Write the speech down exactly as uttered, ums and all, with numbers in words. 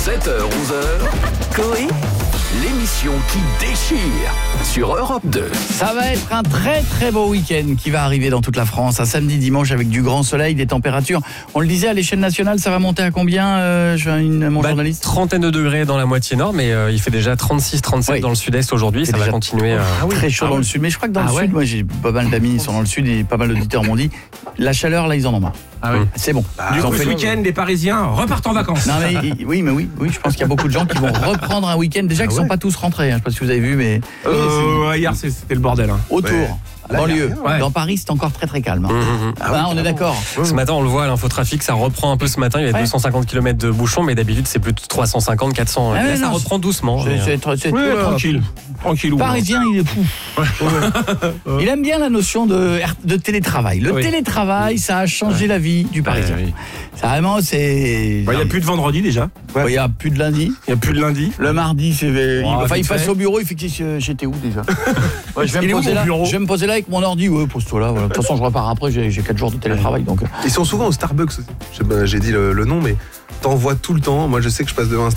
sept heures onze heures, Coé, l'émission qui déchire sur Europe deux. Ça va être un très très beau week-end qui va arriver dans toute la France. Un samedi, dimanche avec du grand soleil, des températures. On le disait à l'échelle nationale, ça va monter à combien, euh, je une, mon bah, journaliste trentaine de degrés dans la moitié nord, mais euh, il fait déjà trente-six trente-sept oui. dans le sud-est aujourd'hui. Ça va continuer. Euh... Ah oui, très chaud ah dans ouais. le sud. Mais je crois que dans ah le ouais. sud, moi j'ai pas mal d'amis qui sont dans le sud et pas mal d'auditeurs m'ont dit la chaleur là, ils en ont marre. Ah oui. C'est bon. Bah, du coup, ce week-end, les Parisiens repartent en vacances. Non mais oui, mais oui, oui, je pense qu'il y a beaucoup de gens qui vont reprendre un week-end. Déjà, ah qui ne ouais. sont pas tous rentrés. Hein. Je ne sais pas si vous avez vu, mais euh, ouais, hier c'était le bordel. Hein. Autour. Ouais. Banlieue. Ouais. Dans Paris, c'est encore très très calme. Hein. Mmh, mmh. Ah, ah, on est d'accord. Ce matin, on le voit à l'infotrafic, ça reprend un peu ce matin. Il y a ouais. deux cent cinquante kilomètres de bouchons, mais d'habitude, c'est plus de trois cent cinquante, quatre cents. Ah, là, ça non, reprend doucement. C'est, c'est, c'est, c'est oui, tout, tranquille. Tranquille. Parisien, il est fou. Ouais. Il aime bien la notion de, de télétravail. Le oui. télétravail, ça a changé ouais. la vie du Parisien. Ouais, oui. Ça, vraiment, c'est. Il bah, n'y a plus de vendredi déjà. Il ouais. n'y a plus de lundi. Il n'y a plus de lundi. Le mardi, c'est. Oh, enfin, il passe fait. au bureau, il fait que j'étais où déjà ouais, je, vais me poser là, je vais me poser là avec mon ordi. Ouais, pose-toi là. Voilà. De toute façon, je repars après, j'ai, j'ai quatre jours de télétravail. Donc... Ils sont souvent au Starbucks. J'ai dit le, le nom, mais t'en vois tout le temps. Moi, je sais que je passe devant un